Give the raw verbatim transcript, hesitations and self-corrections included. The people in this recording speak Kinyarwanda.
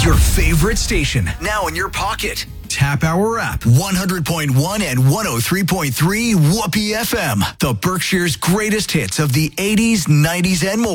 Your favorite station, now in your pocket. Tap our app, one hundred point one and one oh three point three Whoopee F M. The Berkshire's greatest hits of the eighties, nineties, and more.